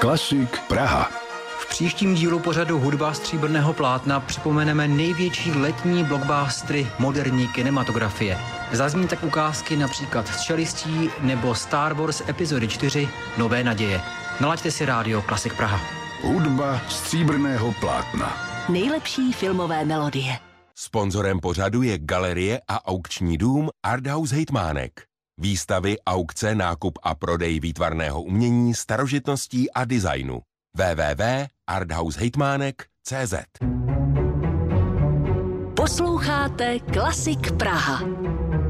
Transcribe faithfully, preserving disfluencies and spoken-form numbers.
Klasik Praha. V příštím dílu pořadu Hudba stříbrného plátna připomeneme největší letní blockbustery moderní kinematografie. Zazní tak ukázky například z Čelistí nebo Star Wars epizody čtyři Nové naděje. Nalaďte si rádio Klasik Praha. Hudba stříbrného plátna. Nejlepší filmové melodie. Sponzorem pořadu je galerie a aukční dům Arthouse Hejtmánek. Výstavy, aukce, nákup a prodej výtvarného umění, starožitností a designu. w w w tečka arthouse hejtmánek tečka cé zet. Posloucháte Klasik Praha.